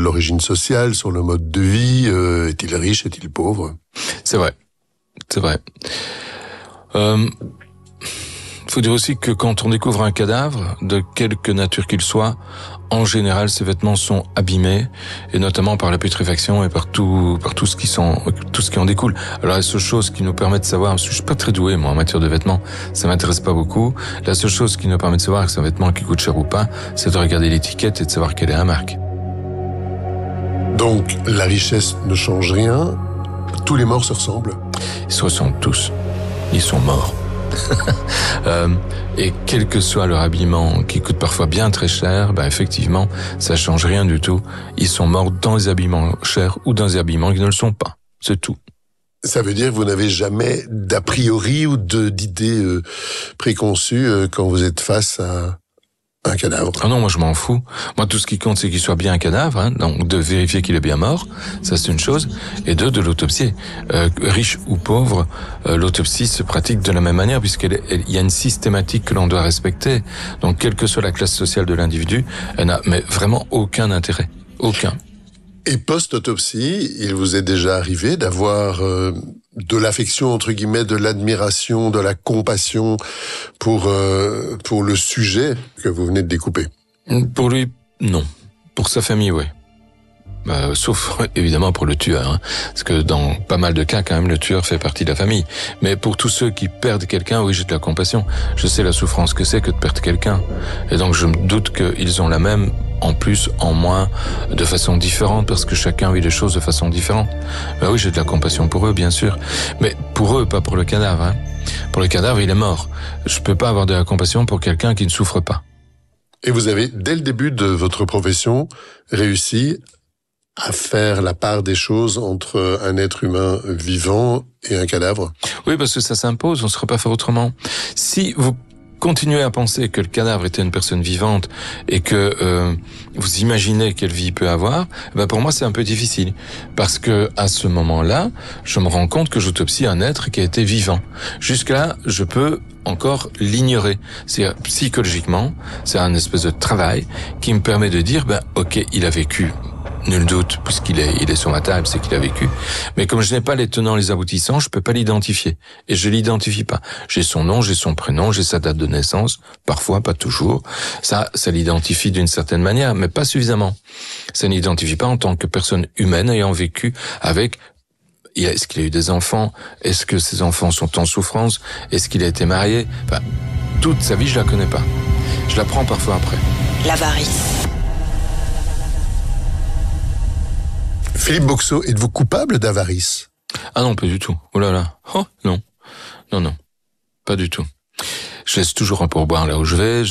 l'origine sociale, sur le mode de vie. Est-il riche, est-il pauvre? C'est vrai. Faut dire aussi que quand on découvre un cadavre, de quelque nature qu'il soit, en général, ces vêtements sont abîmés, et notamment par la putréfaction et par tout ce qui en découle. Alors, la seule chose qui nous permet de savoir, parce que je suis pas très doué, moi, en matière de vêtements, ça m'intéresse pas beaucoup. La seule chose qui nous permet de savoir que c'est un vêtement qui coûte cher ou pas, c'est de regarder l'étiquette et de savoir quelle est la marque. Donc, la richesse ne change rien. Tous les morts se ressemblent. Ils se ressemblent tous. Ils sont morts. Et quel que soit leur habillement, qui coûte parfois bien très cher, effectivement, ça change rien du tout. Ils sont morts dans les habillements chers ou dans les habillements qui ne le sont pas. C'est tout. Ça veut dire que vous n'avez jamais d'a priori ou d'idées préconçues quand vous êtes face à un cadavre? Ah non, moi je m'en fous. Moi tout ce qui compte c'est qu'il soit bien un cadavre, donc de vérifier qu'il est bien mort, ça c'est une chose, et deux, de l'autopsier. Riche ou pauvre, l'autopsie se pratique de la même manière puisqu'il y a une systématique que l'on doit respecter. Donc quelle que soit la classe sociale de l'individu, elle n'a mais vraiment aucun intérêt. Aucun. Et post-autopsie, il vous est déjà arrivé d'avoir de l'affection, entre guillemets, de l'admiration, de la compassion pour le sujet que vous venez de découper? Pour lui, non. Pour sa famille, oui. Sauf évidemment pour le tueur, parce que dans pas mal de cas, quand même, le tueur fait partie de la famille. Mais pour tous ceux qui perdent quelqu'un, oui, j'ai de la compassion. Je sais la souffrance que c'est que de perdre quelqu'un. Et donc je me doute qu'ils ont la même, en plus, en moins, de façon différente, parce que chacun vit les choses de façon différente. Oui, j'ai de la compassion pour eux, bien sûr. Mais pour eux, pas pour le cadavre. Pour le cadavre, il est mort. Je peux pas avoir de la compassion pour quelqu'un qui ne souffre pas. Et vous avez, dès le début de votre profession, réussi à faire la part des choses entre un être humain vivant et un cadavre? Oui, parce que ça s'impose, on ne saurait pas faire autrement. Si vous continuez à penser que le cadavre était une personne vivante et que vous imaginez quelle vie il peut avoir, pour moi c'est un peu difficile. Parce que à ce moment-là, je me rends compte que j'autopsie un être qui a été vivant. Jusque-là, je peux encore l'ignorer. C'est psychologiquement, c'est un espèce de travail qui me permet de dire, ok, il a vécu. Nul doute, puisqu'il est sur ma table, c'est qu'il a vécu. Mais comme je n'ai pas les tenants, les aboutissants, je peux pas l'identifier. Et je l'identifie pas. J'ai son nom, j'ai son prénom, j'ai sa date de naissance. Parfois, pas toujours. Ça l'identifie d'une certaine manière, mais pas suffisamment. Ça n'identifie pas en tant que personne humaine ayant vécu avec. Est-ce qu'il a eu des enfants? Est-ce que ses enfants sont en souffrance? Est-ce qu'il a été marié? Toute sa vie, je la connais pas. Je la prends parfois après. L'avarice. Philippe Boxeau, êtes-vous coupable d'avarice? Ah non, pas du tout. Oh là là. Oh, non. Non. Pas du tout. Je laisse toujours un pourboire là où je vais.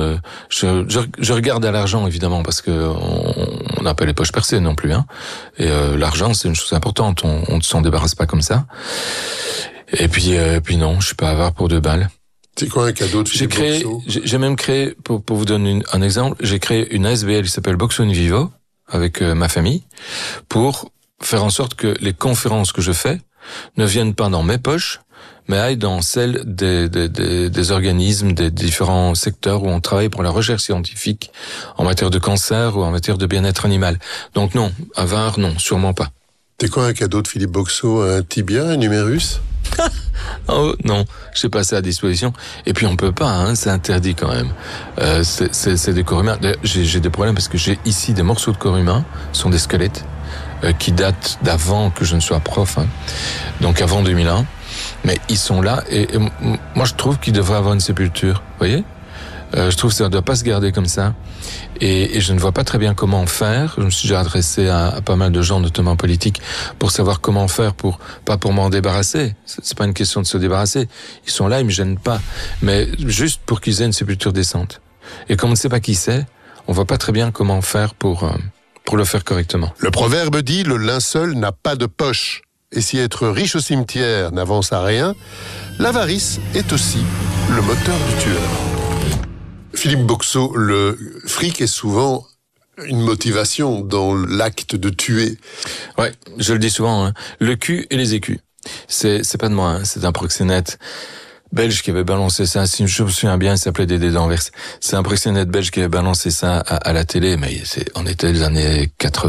Je regarde à l'argent, évidemment, parce que on n'a pas les poches percées non plus, Et l'argent, c'est une chose importante. On ne s'en débarrasse pas comme ça. Et puis non, je suis pas avare pour 2 balles. C'est quoi un cadeau de Philippe Boxeau? J'ai même créé, pour vous donner un exemple, j'ai créé une ASBL qui s'appelle Boxeau in Vivo, avec ma famille, pour faire en sorte que les conférences que je fais ne viennent pas dans mes poches, mais aillent dans celles des organismes, des différents secteurs où on travaille pour la recherche scientifique en matière de cancer ou en matière de bien-être animal. Donc non, avare, non, sûrement pas. C'est quoi un cadeau de Philippe Boxeau? Un tibia, un numérus? Oh non, j'ai pas ça à disposition. Et puis on peut pas, c'est interdit quand même. C'est des corps humains. J'ai des problèmes parce que j'ai ici des morceaux de corps humains, ce sont des squelettes qui datent d'avant que je ne sois prof, donc avant 2001. Mais ils sont là et moi je trouve qu'ils devraient avoir une sépulture. Vous voyez? Je trouve que ça ne doit pas se garder comme ça. Et je ne vois pas très bien comment faire. Je me suis déjà adressé à pas mal de gens, notamment politiques, pour savoir comment faire pas pour m'en débarrasser. C'est pas une question de se débarrasser. Ils sont là, ils me gênent pas. Mais juste pour qu'ils aient une sépulture décente. Et comme on ne sait pas qui c'est, on voit pas très bien comment faire pour le faire correctement. Le proverbe dit, le linceul n'a pas de poche. Et si être riche au cimetière n'avance à rien, l'avarice est aussi le moteur du tueur. Philippe Boxeau, le fric est souvent une motivation dans l'acte de tuer. Ouais, je le dis souvent, le cul et les écus. C'est pas de moi, c'est un proxénète belge qui avait balancé ça. Si je me souviens bien, il s'appelait Dédé d'Anvers. C'est un proxénète belge qui avait balancé ça à la télé, mais on était les années 80.